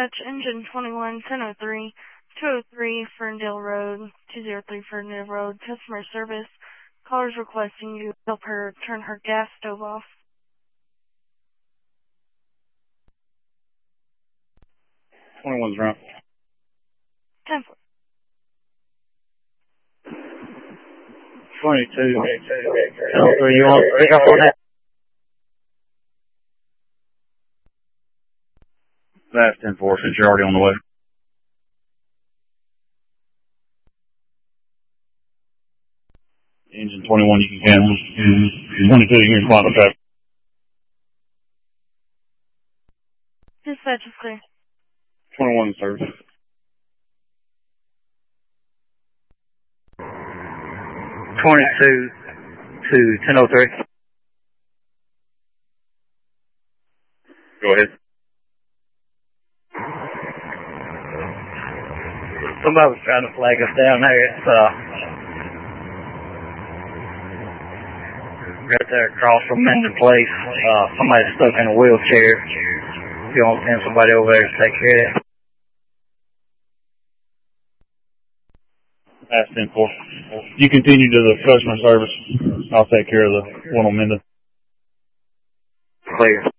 Dispatch, engine 21, 1003, 203 Ferndale Road, 203 Ferndale Road, customer service. Caller's requesting you help her turn her gas stove off. 21's wrong. 10-4. 22. So you want that? That's 10-4 since you're already on the way. Engine 21 you can handle. 22 you can respond to traffic. Dispatch is clear. 21 service. 22 to 1003. Go ahead. Somebody was trying to flag us down there. It's right there across from Mentor Place. Somebody's stuck in a wheelchair. If you want to send somebody over there to take care of that. That's 10-4. You continue to the customer service. I'll take care of the one on Mendon. Clear.